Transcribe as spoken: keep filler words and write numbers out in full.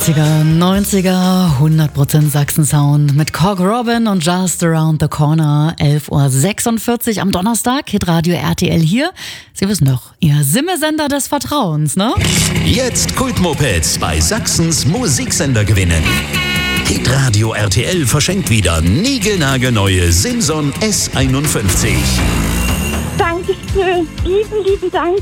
achtziger, neunziger, hundert Prozent Sachsen-Sound mit Cork Robin und Just Around the Corner. elf Uhr sechsundvierzig am Donnerstag, Hitradio R T L hier. Sie wissen doch, Ihr Simmesender des Vertrauens, ne? Jetzt Kultmopeds bei Sachsens Musiksender gewinnen. Hitradio R T L verschenkt wieder niegelnagelneue Simson S einundfünfzig. Dankeschön. Lieben, lieben Dank.